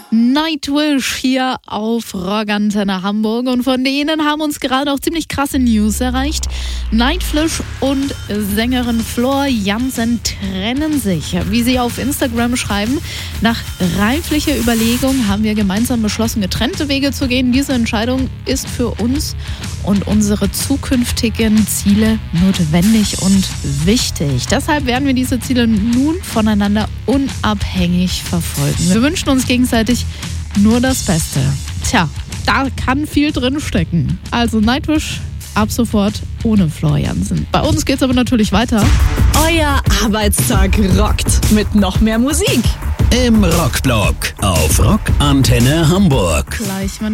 Nightwish hier auf Rockantenne Hamburg und von denen haben uns gerade auch ziemlich krasse News erreicht. Nightwish und Sängerin Floor Jansen trennen sich. Wie sie auf Instagram schreiben, nach reiflicher Überlegung haben wir gemeinsam beschlossen, getrennte Wege zu gehen. Diese Entscheidung ist für uns und unsere zukünftigen Ziele notwendig und wichtig. Deshalb werden wir diese Ziele nun voneinander unabhängig verfolgen. Wir wünschen uns gegenseitig nur das Beste. Tja, da kann viel drin stecken. Also Nightwish ab sofort ohne Floor Jansen. Bei uns geht's aber natürlich weiter. Euer Arbeitstag rockt mit noch mehr Musik. Im Rockblock auf Rockantenne Hamburg. Gleich mit